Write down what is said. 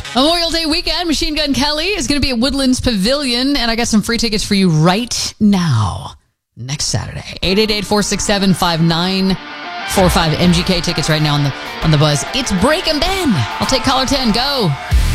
Memorial Day weekend, Machine Gun Kelly is going to be at Woodlands Pavilion, and I got some free tickets for you right now. Next Saturday, 888-467-5945. MGK tickets right now on the buzz. It's Break 'em Ben. I'll take caller 10. Go.